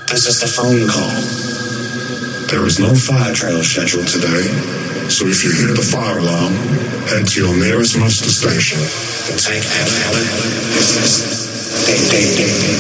This is the phone call. There is no fire trail scheduled today, so if you hear the fire alarm, head to your nearest muster station and take